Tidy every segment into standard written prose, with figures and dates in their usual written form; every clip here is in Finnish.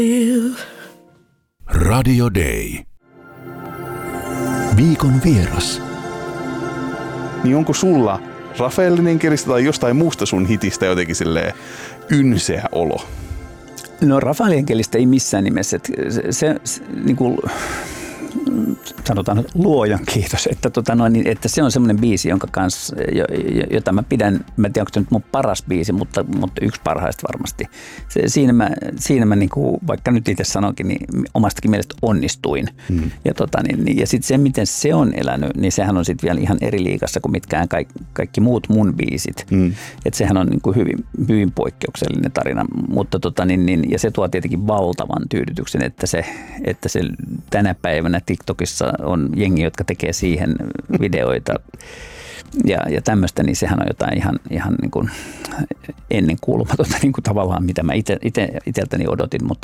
Radio Day. Viikon vieras. Niin onko sulla Rafaelin enkelistä tai jostain muusta sun hitistä jotenkin silleen ynseä olo? No Rafaelin enkelistä ei missään nimessä. Se niin kuin, sanotaan luojan kiitos, että se on semmoinen biisi, jonka kanssa, jota mä pidän, mä en tiedä, onko se nyt mun paras biisi, mutta yksi parhaista varmasti. Siinä mä niin kuin, vaikka nyt itse sanonkin, niin omastakin mielestä onnistuin. Ja sitten se, miten se on elänyt, niin sehän on sitten vielä ihan eri liigassa kuin mitkään kaikki muut mun biisit. Että sehän on niin kuin hyvin poikkeuksellinen tarina, mutta ja se tuo tietenkin valtavan tyydytyksen, että se tänä päivänä TikTokissa on jengi, jotka tekee siihen videoita ja tämmöistä, niin sehän on jotain ihan niin kuin ennenkuulumatonta niin kuin tavallaan, mitä mä itseltäni odotin, mutta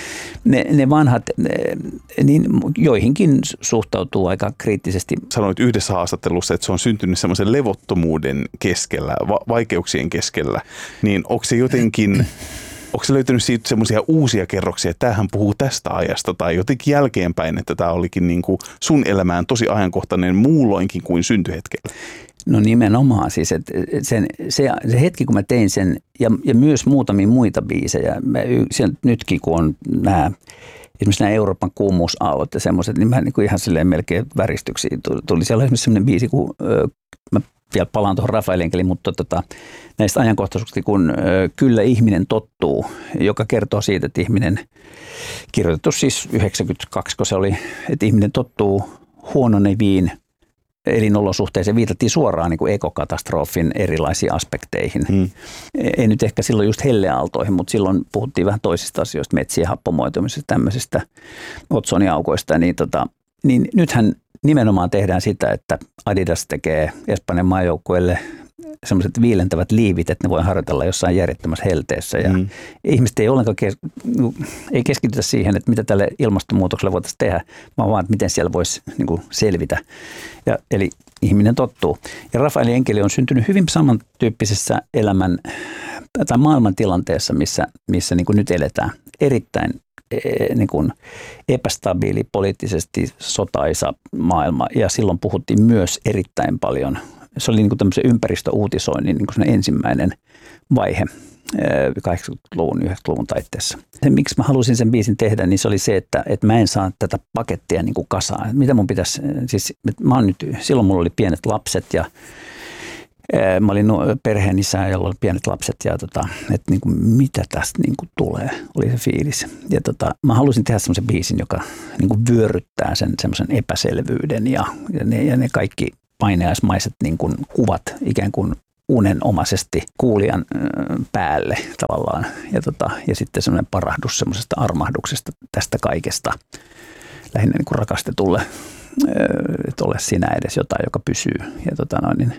ne vanhat, niin joihinkin suhtautuu aika kriittisesti. Sanoit yhdessä haastattelussa, että se on syntynyt semmoisen levottomuuden keskellä, vaikeuksien keskellä, niin onko se jotenkin... Onko se löytynyt siitä semmoisia uusia kerroksia, että tämähän puhuu tästä ajasta tai jotenkin jälkeenpäin, että tämä olikin niin kuin sun elämään tosi ajankohtainen muulloinkin kuin syntyhetkellä? No nimenomaan siis, että se hetki kun mä tein sen ja myös muutamia muita biisejä, nytkin kun on esimerkiksi nämä Euroopan kuumuusaallot ja semmoiset, niin mä niin kuin ihan silleen melkein väristyksiä tuli. Siellä oli esimerkiksi semmoinen biisi, kun mä vielä palaan tuohon Rafaelin enkeliin, mutta näistä ajankohtaisuuksista, kun Kyllä ihminen tottuu, joka kertoo siitä, että ihminen, kirjoitettu siis 92, kun se oli, että ihminen tottuu huononeviin elinolosuhteeseen, viitattiin suoraan niin kuin ekokatastrofin erilaisiin aspekteihin. Ei nyt ehkä silloin just helleaaltoihin, mutta silloin puhuttiin vähän toisista asioista, metsien happomoitumisesta, tämmöisistä otsoniaukoista, niin nythän nimenomaan tehdään sitä, että Adidas tekee Espanjan maajoukkueelle sellaiset viilentävät liivit, että ne voi harjoitella jossain järjettömässä helteessä. Ja ihmiset ei ollenkaan ei keskitytä siihen, että mitä tälle ilmastonmuutokselle voitaisiin tehdä, vaan että miten siellä voisi niin kuin selvitä. Eli ihminen tottuu. Ja Rafaelin enkeli on syntynyt hyvin samantyyppisessä elämän tai maailmantilanteessa, missä niin kuin nyt eletään. Erittäin niin kuin epästabiili, poliittisesti sotaisa maailma, ja silloin puhuttiin myös erittäin paljon. Se oli niin kuin tämmöisen ympäristöuutisoinnin niin kuin ensimmäinen vaihe 80-luvun, 90-luvun taitteessa. Se, miksi mä halusin sen biisin tehdä, niin se oli se, että mä en saa tätä pakettia niin kuin kasaan. Mitä mun pitäisi, siis silloin mulla oli pienet lapset ja mä olin perheen isä, jolla oli pienet lapset ja että niin kuin, mitä tästä niin kuin tulee, oli se fiilis. Ja mä halusin tehdä semmoisen biisin, joka niin kuin vyöryttää sen semmoisen epäselvyyden ja ne kaikki paineaismaiset niin kuin kuvat ikään kuin unenomaisesti kuulijan päälle tavallaan. Ja sitten semmoinen parahdus semmoisesta armahduksesta tästä kaikesta lähinnä niin kuin rakastetulle, että ole sinä edes jotain, joka pysyy. Ja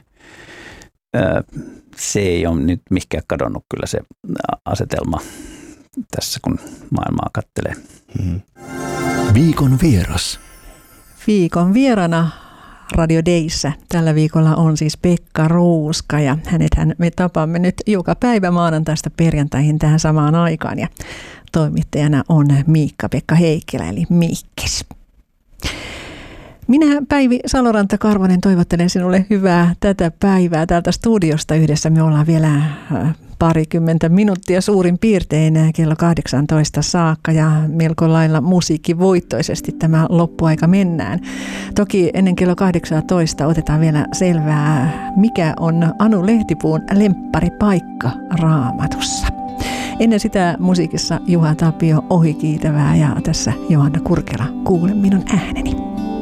se ei ole nyt mihinkään kadonnut kyllä se asetelma tässä, kun maailmaa katselee. Viikon vieras. Viikon vierana Radio Dayssä tällä viikolla on siis Pekka Ruuska, ja hänethän me tapaamme nyt joka päivä maanantaista perjantaihin tähän samaan aikaan, ja toimittajana on Miikka-Pekka Heikkilä eli Miikkis. Minä, Päivi Saloranta-Karvonen, toivottelen sinulle hyvää tätä päivää täältä studiosta yhdessä. Me ollaan vielä parikymmentä minuuttia suurin piirtein kello 18 saakka ja melko lailla musiikkivoittoisesti tämä loppuaika mennään. Toki ennen kello 18 otetaan vielä selvää, mikä on Anu Lehtipuun lempparipaikka Raamatussa. Ennen sitä musiikissa Juha Tapio Ohikiitävää ja tässä Johanna Kurkela, Kuule minun ääneni.